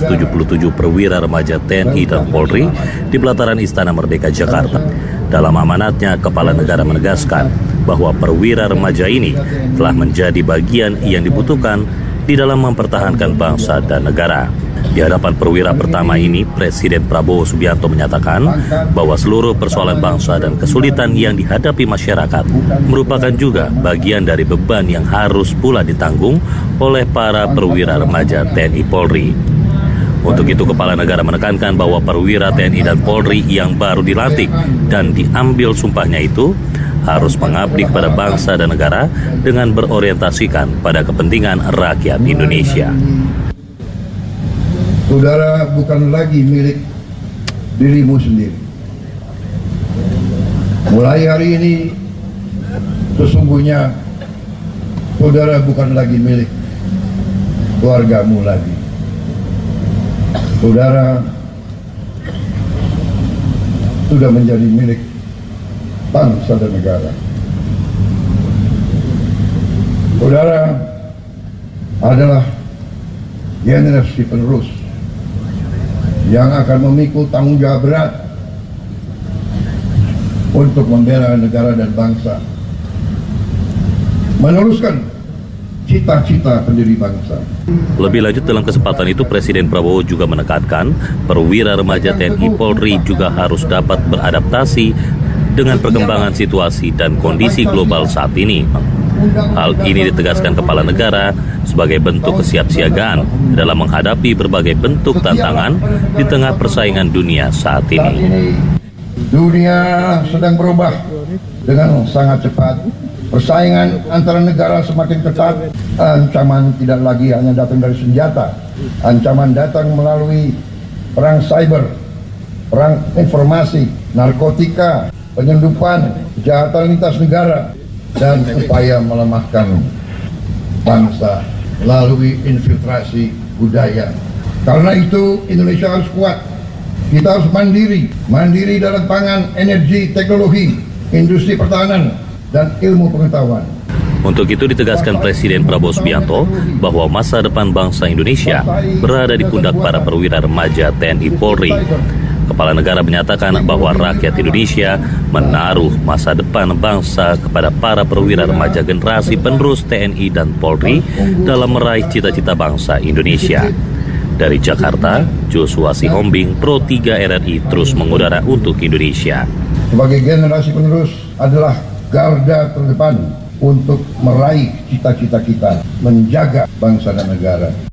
177 perwira remaja TNI dan Polri di pelataran Istana Merdeka Jakarta. Dalam amanatnya, Kepala Negara menegaskan bahwa perwira remaja ini telah menjadi bagian yang dibutuhkan di dalam mempertahankan bangsa dan negara. Di hadapan perwira pertama ini, Presiden Prabowo Subianto menyatakan bahwa seluruh persoalan bangsa dan kesulitan yang dihadapi masyarakat merupakan juga bagian dari beban yang harus pula ditanggung oleh para perwira remaja TNI Polri. Untuk itu, Kepala Negara menekankan bahwa perwira TNI dan Polri yang baru dilantik dan diambil sumpahnya itu harus mengabdi kepada bangsa dan negara dengan berorientasikan pada kepentingan rakyat Indonesia. Saudara bukan lagi milik dirimu sendiri. Mulai hari ini, sesungguhnya saudara bukan lagi milik keluargamu lagi. Saudara sudah menjadi milik bangsa dan negara. Saudara adalah generasi penerus yang akan memikul tanggung jawab berat untuk membela negara dan bangsa, meneruskan cita-cita pendiri bangsa. Lebih lanjut, dalam kesempatan itu Presiden Prabowo juga menekankan perwira remaja TNI Polri juga harus dapat beradaptasi dengan perkembangan situasi dan kondisi global saat ini. Hal ini ditegaskan Kepala Negara sebagai bentuk kesiapsiagaan dalam menghadapi berbagai bentuk tantangan di tengah persaingan dunia saat ini. Dunia sedang berubah dengan sangat cepat. Persaingan antara negara semakin ketat. Ancaman tidak lagi hanya datang dari senjata. Ancaman datang melalui perang cyber, perang informasi, narkotika, penyelundupan, kejahatan lintas negara, dan upaya melemahkan bangsa melalui infiltrasi budaya. Karena itu Indonesia harus kuat. Kita harus mandiri dalam pangan, energi, teknologi, industri pertahanan, dan ilmu pengetahuan. Untuk itu ditegaskan Presiden Prabowo Subianto bahwa masa depan bangsa Indonesia berada di pundak para perwira remaja TNI Polri. Kepala Negara menyatakan bahwa rakyat Indonesia menaruh masa depan bangsa kepada para perwira remaja generasi penerus TNI dan Polri dalam meraih cita-cita bangsa Indonesia. Dari Jakarta, Joshua Sihombing, Pro 3 RRI terus mengudara untuk Indonesia. Sebagai generasi penerus adalah garda terdepan untuk meraih cita-cita kita, menjaga bangsa dan negara.